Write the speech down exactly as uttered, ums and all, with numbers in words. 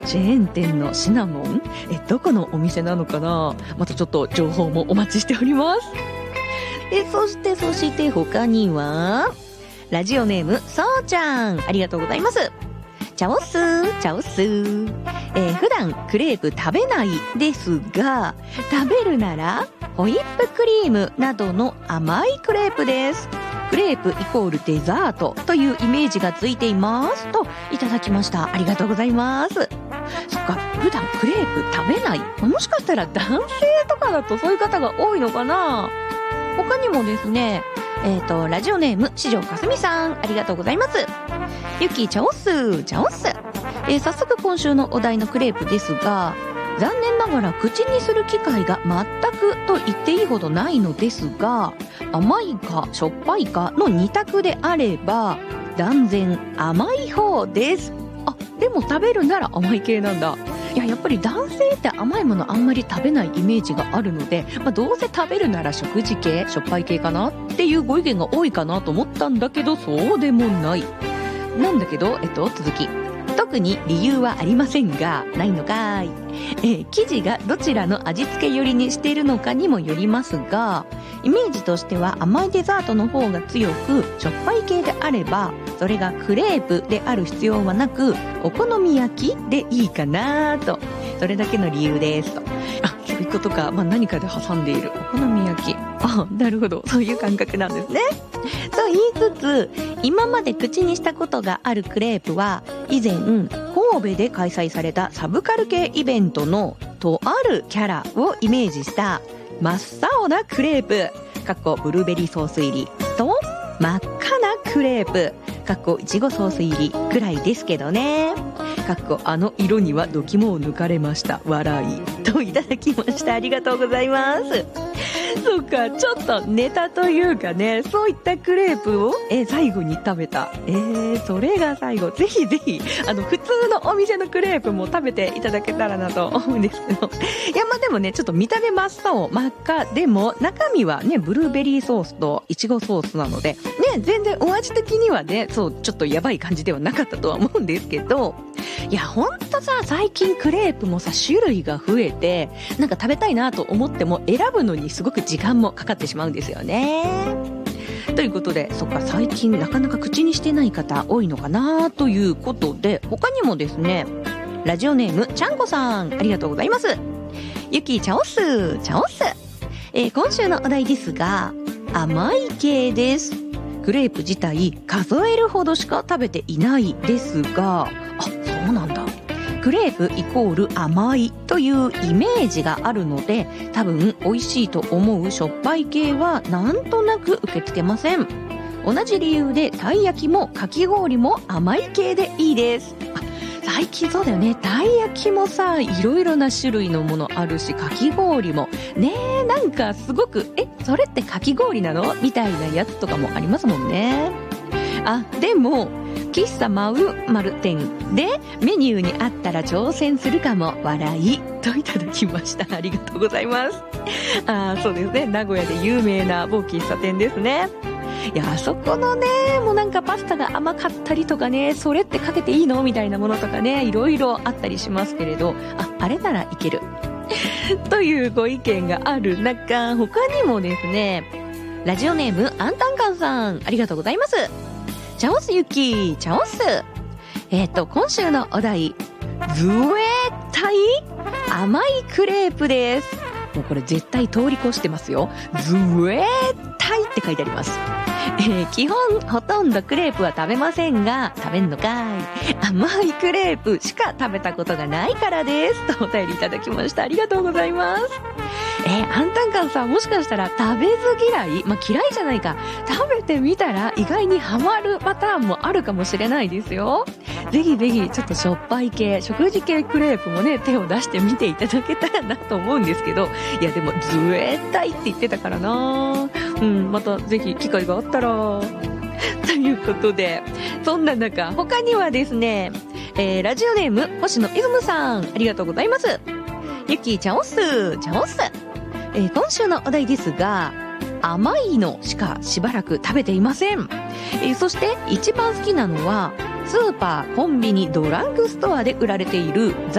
チェーン店のシナモン、えどこのお店なのかな。またちょっと情報もお待ちしております。えそしてそして他にはラジオネームそうちゃん、ありがとうございます。チャオスチャオス、えー、普段クレープ食べないですが、食べるならホイップクリームなどの甘いクレープです。クレープイコールデザートというイメージがついていますといただきました。ありがとうございます。そっか、普段クレープ食べない、もしかしたら男性とかだとそういう方が多いのかな。他にもですね、えっとラジオネーム四条かすみさん、ありがとうございます。ゆきチャオスチャオス、えー、早速今週のお題のクレープですが、残念ながら口にする機会が全くと言っていいほどないのですが、甘いかしょっぱいかのに択であれば断然甘い方です。あ、でも食べるなら甘い系なんだ。いや、やっぱり男性って甘いものあんまり食べないイメージがあるので、まあ、どうせ食べるなら食事系しょっぱい系かなっていうご意見が多いかなと思ったんだけど、そうでもないなんだけど、えっと続き、特に理由はありませんが、ないのかい。えー、生地がどちらの味付け寄りにしているのかにもよりますが、イメージとしては甘いデザートの方が強く、しょっぱい系であればそれがクレープである必要はなく、お好み焼きでいいかなと、それだけの理由ですと。あ、そういうことか。まあ、何かで挟んでいるお好み焼き、あ、なるほど、そういう感覚なんですね。と言いつつ、今まで口にしたことがあるクレープは、以前神戸で開催されたサブカル系イベントのとあるキャラをイメージした真っ青なクレープかっこブルーベリーソース入りと、真っ赤なクレープかっこいちごソース入りくらいですけどね、かっこあの色には度肝を抜かれました笑いといただきました。ありがとうございます。そうか、ちょっとネタというかね、そういったクレープをえ最後に食べた、えー、それが最後、ぜひぜひあの普通のお店のクレープも食べていただけたらなと思うんですけど、いや、まあでもね、ちょっと見た目真っ青真っ赤でも中身はねブルーベリーソースといちごソースなのでね、全然お味的にはね、そうちょっとやばい感じではなかったとは思うんですけど、いやほんとさ、最近クレープもさ種類が増えて、なんか食べたいなと思っても選ぶのにすごく時間もかかってしまうんですよね。ということで、そっか、最近なかなか口にしてない方多いのかなということで、他にもですね、ラジオネームちゃんこさん、ありがとうございます。ゆきチャオスチャオス、えー、今週のお題ですが、甘い系です。クレープ自体数えるほどしか食べていないですが、あ、そうなんだ、クレープイコール甘いというイメージがあるので、多分美味しいと思うしょっぱい系はなんとなく受け付けません。同じ理由でたい焼きもかき氷も甘い系でいいです。あ、最近そうだよね、たい焼きもさ、いろいろな種類のものあるし、かき氷もね、なんかすごく、え、それってかき氷なのみたいなやつとかもありますもんね。あ、でも喫茶マウマル店でメニューにあったら挑戦するかも笑いといただきました。ありがとうございます。あ、そうですね、名古屋で有名な某喫茶店ですね。いや、あそこのね、もうなんかパスタが甘かったりとかね、それってかけていいのみたいなものとかね、いろいろあったりしますけれど、あ、あれならいけるというご意見がある中、他にもですね、ラジオネームアンタンカンさん、ありがとうございます。チャオスゆきチャオス、えっと今週のお題、ズエタイ甘いクレープです。もうこれ絶対通り越してますよ。ズエタイって書いてあります。えー、基本ほとんどクレープは食べませんが、食べんのかい、甘いクレープしか食べたことがないからですとお便りいただきました。ありがとうございます。えー、アンタンカンさん、もしかしたら食べず嫌い、まあ、嫌いじゃないか、食べてみたら意外にハマるパターンもあるかもしれないですよ。ぜひぜひちょっとしょっぱい系、食事系クレープもね、手を出してみていただけたらなと思うんですけど、いやでもズエタイって言ってたからな、うん、またぜひ機会があったらということで、そんな中、他にはですね、えー、ラジオネーム星野イズムさん、ありがとうございます。ゆきチャオスチャオス、えー、今週のお題ですが、甘いのしかしばらく食べていません。えー、そして一番好きなのはスーパー、コンビニ、ドラッグストアで売られているザ・